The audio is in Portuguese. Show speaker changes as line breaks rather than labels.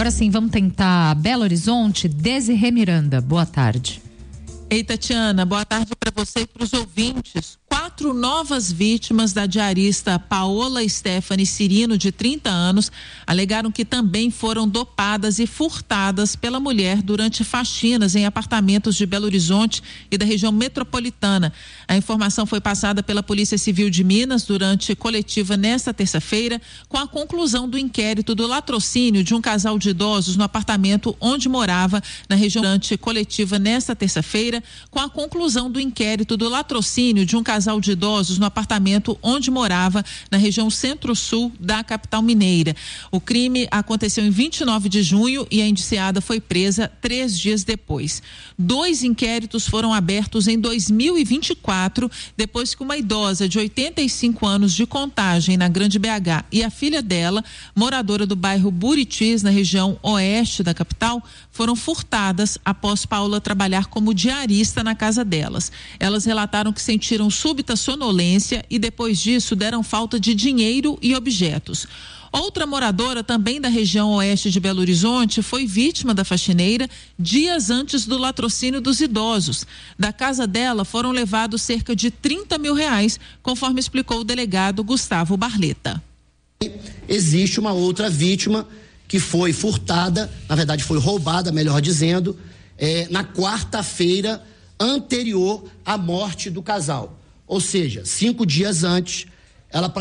Agora sim, vamos tentar Belo Horizonte. Desirê Miranda, boa tarde.
Ei, Tatiana, boa tarde para você e para os ouvintes. 4 novas vítimas da diarista Paola Stephanie Cirino, de 30 anos, alegaram que também foram dopadas e furtadas pela mulher durante faxinas em apartamentos de Belo Horizonte e da região metropolitana. A informação foi passada pela Polícia Civil de Minas durante coletiva nesta terça-feira, com a conclusão do inquérito do latrocínio de um casal de idosos no apartamento onde morava na região. Durante coletiva nesta terça-feira, com a conclusão do inquérito do latrocínio de um casal de idosos no apartamento onde morava na região centro-sul da capital mineira. O crime aconteceu em 29 de junho e a indiciada foi presa 3 dias depois. 2 inquéritos foram abertos em 2024, depois que uma idosa de 85 anos de Contagem, na Grande BH, e a filha dela, moradora do bairro Buritis, na região oeste da capital, foram furtadas após Paula trabalhar como diarista na casa delas. Elas relataram que sentiram súbita sonolência e depois disso deram falta de dinheiro e objetos. Outra moradora, também da região oeste de Belo Horizonte, foi vítima da faxineira dias antes do latrocínio dos idosos. Da casa dela foram levados cerca de R$30 mil, conforme explicou o delegado Gustavo Barleta.
Existe uma outra vítima que foi furtada, na verdade foi roubada, melhor dizendo, na quarta-feira anterior à morte do casal. Ou seja, 5 dias antes, ela